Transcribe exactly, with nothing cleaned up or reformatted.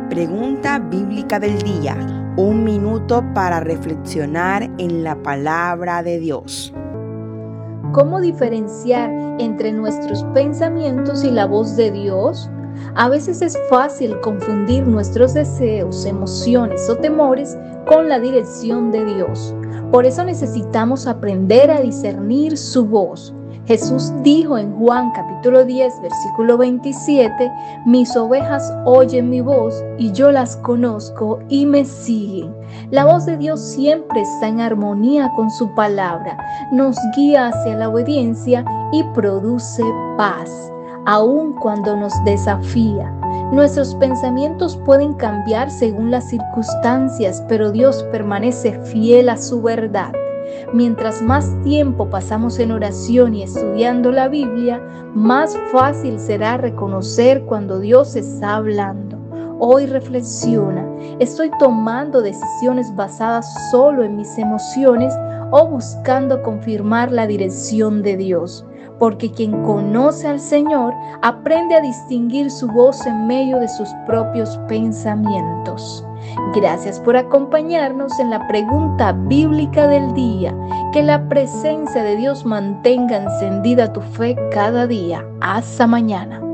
Pregunta bíblica del día. Un minuto para reflexionar en la palabra de Dios. ¿Cómo diferenciar entre nuestros pensamientos y la voz de Dios? A veces es fácil confundir nuestros deseos, emociones o temores con la dirección de Dios. Por eso necesitamos aprender a discernir su voz. Jesús dijo en Juan capítulo diez, versículo veintisiete, mis ovejas oyen mi voz y yo las conozco y me siguen. La voz de Dios siempre está en armonía con su palabra, nos guía hacia la obediencia y produce paz, aun cuando nos desafía. Nuestros pensamientos pueden cambiar según las circunstancias, pero Dios permanece fiel a su verdad. Mientras más tiempo pasamos en oración y estudiando la Biblia, más fácil será reconocer cuando Dios está hablando. Hoy reflexiona, ¿estoy tomando decisiones basadas solo en mis emociones o buscando confirmar la dirección de Dios? Porque quien conoce al Señor aprende a distinguir su voz en medio de sus propios pensamientos. Gracias por acompañarnos en la pregunta bíblica del día. Que la presencia de Dios mantenga encendida tu fe cada día. Hasta mañana.